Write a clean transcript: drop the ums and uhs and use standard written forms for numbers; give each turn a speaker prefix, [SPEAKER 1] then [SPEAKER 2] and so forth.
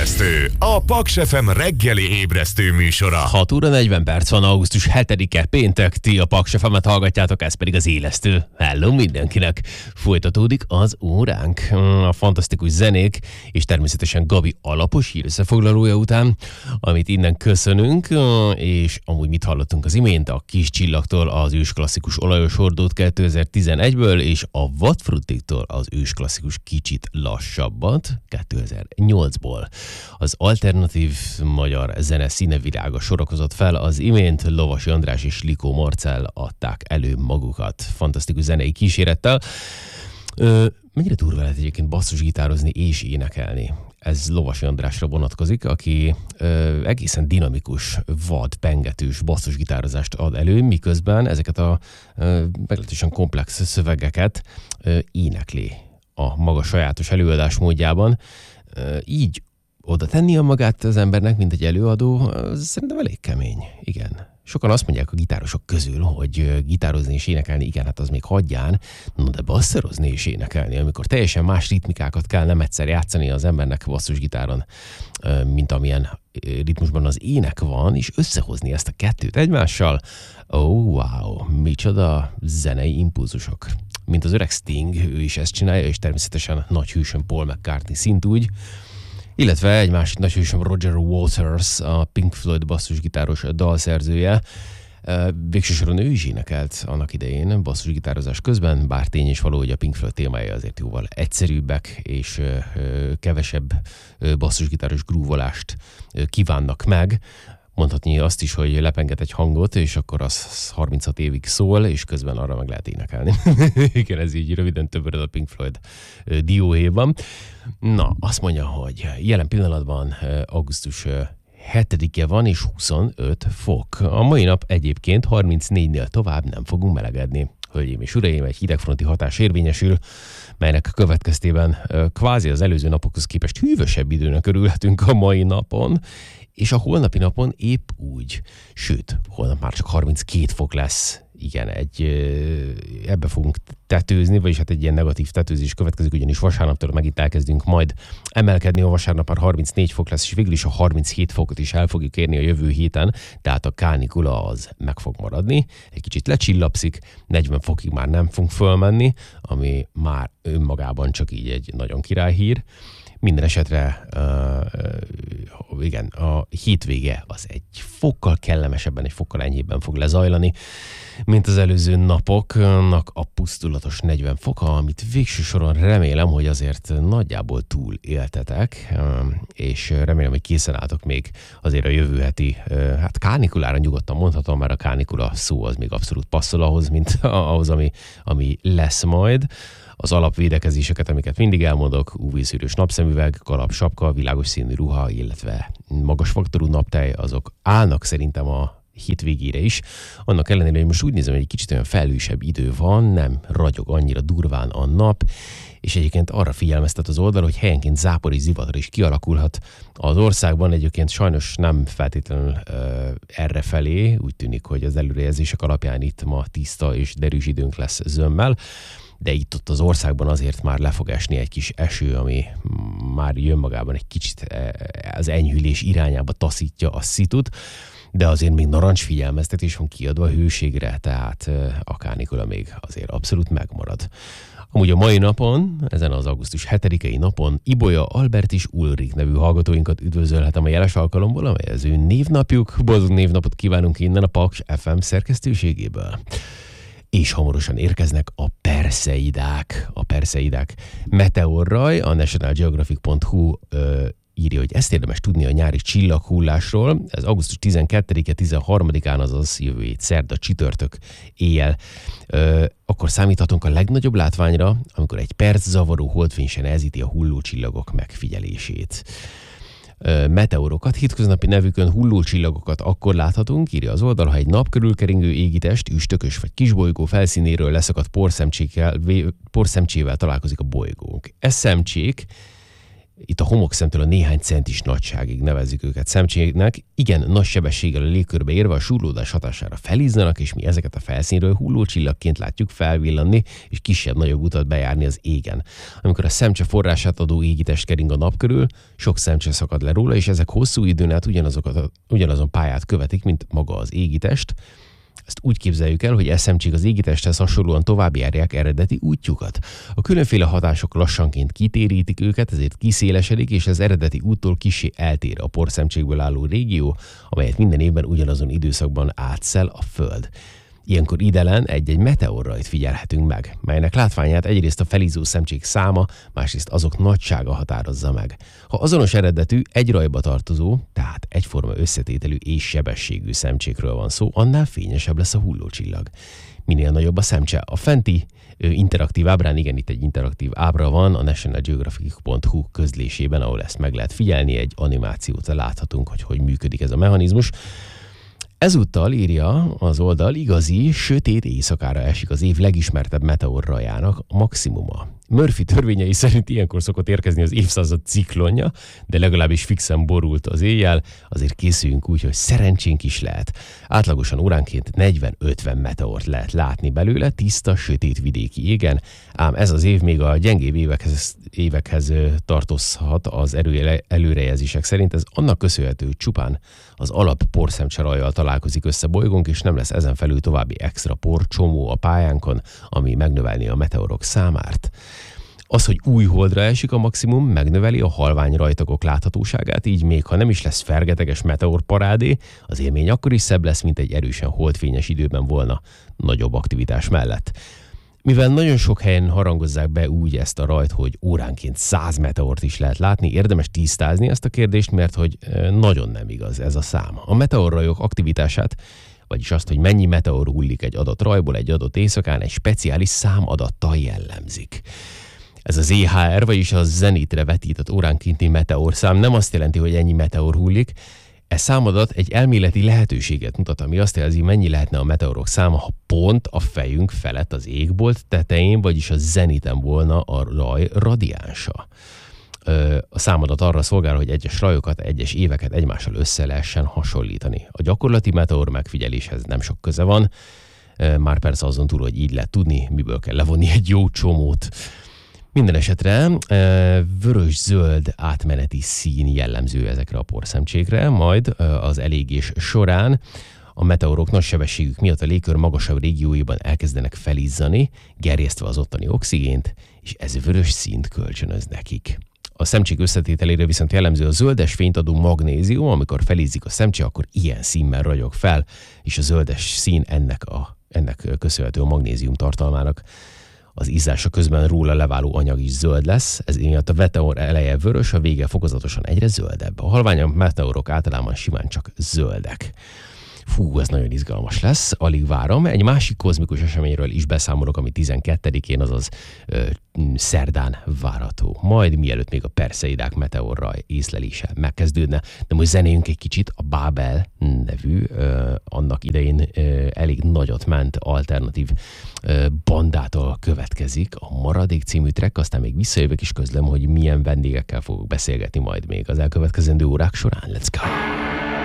[SPEAKER 1] Ébresztő, a Paks FM reggeli ébresztő műsora.
[SPEAKER 2] 6 óra 40 perc van, augusztus 7-e, péntek, ti a Paks FM-et hallgatjátok, ez pedig az élesztő. Hello mindenkinek! Folytatódik az óránk. A fantasztikus zenék, és természetesen Gabi alapos hírösszefoglalója után, amit innen köszönünk, és amúgy mit hallottunk az imént, a Kis Csillagtól az ősklasszikus olajos hordót 2011-ből, és a Vadfruttiktól az ősklasszikus kicsit lassabbat 2008-ból. Az alternatív magyar zene színevirága sorakozott fel az imént, Lovasi András és Likó Marcell adták elő magukat fantasztikus zenei kísérettel. Mennyire durva lehet egyébként basszusgitározni és énekelni? Ez Lovasi Andrásra vonatkozik, aki egészen dinamikus, vad, pengetős basszusgitározást ad elő, miközben ezeket a meglehetősen komplex szövegeket énekli a maga sajátos előadás módjában. Így oda tenni a magát az embernek, mint egy előadó, szerintem elég kemény. Igen. Sokan azt mondják a gitárosok közül, hogy gitározni és énekelni, igen, hát az még hagyján, no de basszerozni és énekelni, amikor teljesen más ritmikákat kell nem egyszer játszani az embernek basszusgitáron, mint amilyen ritmusban az ének van, és összehozni ezt a kettőt egymással, wow, micsoda zenei impulzusok. Mint az öreg Sting, ő is ezt csinálja, és természetesen nagy hősöm Paul McCartney szintúgy, illetve egy másik nagy hősöm Roger Waters, a Pink Floyd basszusgitáros dalszerzője. Végső soron ő is énekelt annak idején basszusgitározás közben, bár tény és való, hogy a Pink Floyd témája azért jóval egyszerűbbek, és kevesebb basszusgitáros grúvolást kívánnak meg. Mondhatni azt is, hogy lepenget egy hangot, és akkor az 36 évig szól, és közben arra meg lehet énekelni. Igen, ez így röviden többöröd a Pink Floyd dióhéjban. Na, azt mondja, hogy jelen pillanatban augusztus 7-e van, és 25 fok. A mai nap egyébként 34-nél tovább nem fogunk melegedni. Hölgyeim és uraim, egy hidegfronti hatás érvényesül, melynek következtében kvázi az előző napokhoz képest hűvösebb időnek örülhetünk a mai napon, és a holnapi napon épp úgy. Sőt, holnap már csak 32 fok lesz. Igen, ebbe fogunk tetőzni, vagyis hát egy ilyen negatív tetőzés következik, ugyanis vasárnaptól megint elkezdünk majd emelkedni, a vasárnap már 34 fok lesz, és végül is a 37 fokot is el fogjuk érni a jövő héten, tehát a kánikula az meg fog maradni, egy kicsit lecsillapszik, 40 fokig már nem fogunk fölmenni, ami már önmagában csak így egy nagyon királyhír. Minden esetre, igen, a hétvége az egy fokkal kellemesebben, egy fokkal enyhébben fog lezajlani, mint az előző napoknak a pusztulatos 40 foka, amit végső soron remélem, hogy azért nagyjából túl éltetek, és remélem, hogy készen álltok még azért a jövő heti, hát kánikulára nyugodtan mondhatom, mert a kánikula szó az még abszolút passzol ahhoz, mint ahhoz, ami lesz majd. Az alapvédekezéseket, amiket mindig elmondok, UV-szűrős napszemüveg, kalap, sapka, világos színű ruha, illetve magas faktorú naptej, azok állnak szerintem a hétvégére is. Annak ellenére, hogy most úgy nézem, hogy egy kicsit olyan felhősebb idő van, nem ragyog annyira durván a nap, és egyébként arra figyelmeztet az oldal, hogy helyenként zápor és zivatar is kialakulhat az országban. Egyébként sajnos nem feltétlenül errefelé, úgy tűnik, hogy az előrejelzések alapján itt ma tiszta és derűs időnk lesz zömmel, de itt-ott az országban azért már le fog esni egy kis eső, ami már jön magában egy kicsit az enyhülés irányába taszítja a szitut, de azért még narancsfigyelmeztetés van kiadva a hőségre, tehát a kánikula még azért abszolút megmarad. Amúgy a mai napon, ezen az augusztus 7-i napon Ibolya Albert és Ulrik nevű hallgatóinkat üdvözölhetem a jeles alkalomból, amely az ő névnapjuk. Boldog névnapot kívánunk innen a Paks FM szerkesztőségéből. És hamarosan érkeznek a Perseidák. A Perseidák meteorraj, a nationalgeographic.hu írja, hogy ezt érdemes tudni a nyári csillaghullásról. Ez augusztus 12-e, 13-án, azaz jövő hét szerda, csütörtök éjjel. Akkor számíthatunk a legnagyobb látványra, amikor egy perc zavaró holdfény nehezíti a hullócsillagok megfigyelését. Meteorokat, hétköznapi nevükön hullócsillagokat akkor láthatunk, írja az oldal, ha egy nap körül keringő égitest, üstökös vagy kisbolygó felszínéről leszakadt porszemcsével találkozik a bolygónk. Ez szemcsék itt a homokszemtől a néhány centis nagyságig nevezzük őket szemcséknek, igen nagy sebességgel a légkörbe érve a súrlódás hatására felizzanak, és mi ezeket a felszínről hullócsillagként látjuk felvillanni, és kisebb-nagyobb utat bejárni az égen. Amikor a szemcse forrását adó égitest kering a nap körül, sok szemcse szakad le róla, és ezek hosszú időn át ugyanazon pályát követik, mint maga az égitest. Ezt úgy képzeljük el, hogy szemcsék az égitesthez hasonlóan tovább járják eredeti útjukat. A különféle hatások lassanként kitérítik őket, ezért kiszélesedik, és az eredeti úttól kissé eltér a porszemcsékből álló régió, amelyet minden évben ugyanazon időszakban átszel a Föld. Ilyenkor idelen egy-egy meteorrajt figyelhetünk meg, melynek látványát egyrészt a felízó szemcsék száma, másrészt azok nagysága határozza meg. Ha azonos eredetű, egy rajba tartozó, tehát egyforma összetételű és sebességű szemcsékről van szó, annál fényesebb lesz a hullócsillag. Minél nagyobb a szemcse. A fenti interaktív ábrán, igen, itt egy interaktív ábra van, a nationalgeographic.hu közlésében, ahol ezt meg lehet figyelni, egy animációt láthatunk, hogy működik ez a mechanizmus. Ezúttal, írja az oldal, igazi, sötét éjszakára esik az év legismertebb meteorrajának a maximuma. Murphy törvényei szerint ilyenkor szokott érkezni az évszázad ciklonja, de legalábbis fixen borult az éjjel, azért készüljünk úgy, hogy szerencsénk is lehet. Átlagosan óránként 40-50 meteort lehet látni belőle, tiszta, sötét vidéki égen, ám ez az év még a gyengébb évekhez tartozhat az előrejelzések szerint. Ez annak köszönhető, hogy csupán az alap porszemcserajjal találkozik össze bolygónk, és nem lesz ezen felül további extra porcsomó a pályánkon, ami megnövelni a meteorok számát. Az, hogy új holdra esik a maximum, megnöveli a halvány rajtagok láthatóságát, így még ha nem is lesz fergeteges meteorparádé, az élmény akkor is szebb lesz, mint egy erősen holdfényes időben volna nagyobb aktivitás mellett. Mivel nagyon sok helyen harangozzák be úgy ezt a rajt, hogy óránként 100 meteort is lehet látni, érdemes tisztázni ezt a kérdést, mert hogy nagyon nem igaz ez a szám. A meteorrajok aktivitását, vagyis azt, hogy mennyi meteor hullik egy adott rajból egy adott éjszakán, egy speciális számadattal jellemzik. Ez az EHR, vagyis a zenitre vetített óránkénti meteorszám nem azt jelenti, hogy ennyi meteor hullik. Ez számadat egy elméleti lehetőséget mutat, ami azt jelzi, mennyi lehetne a meteorok száma, ha pont a fejünk felett az égbolt tetején, vagyis a zeniten volna a raj radiánsa. A számadat arra szolgál, hogy egyes rajokat, egyes éveket egymással össze lehessen hasonlítani. A gyakorlati meteor megfigyeléshez nem sok köze van, már persze azon túl, hogy így lehet tudni, miből kell levonni egy jó csomót. Minden esetre vörös-zöld átmeneti szín jellemző ezekre a porszemcsékre, majd az elégés során a meteorok nagy sebességük miatt a légkör magasabb régióiban elkezdenek felizzani, gerjesztve az ottani oxigént, és ez vörös színt kölcsönöz nekik. A szemcsék összetételére viszont jellemző a zöldes fényt adó magnézium, amikor felizzik a szemcse, akkor ilyen színben ragyog fel, és a zöldes szín ennek köszönhető a magnézium tartalmának. Az izzása közben róla leváló anyag is zöld lesz, ez miatt a meteor eleje vörös, a vége fokozatosan egyre zöldebb. A halványabb meteorok általában simán csak zöldek. Fú, ez nagyon izgalmas lesz, alig várom. Egy másik kozmikus eseményről is beszámolok, ami 12-én, azaz szerdán várható. Majd mielőtt még a Perseidák meteorraj észlelése megkezdődne, de most zenéljünk egy kicsit. A Babel nevű, annak idején elég nagyot ment alternatív bandától következik a Maradék című track, aztán még visszajövök és közlöm, hogy milyen vendégekkel fogok beszélgetni majd még az elkövetkezendő órák során. Let's go!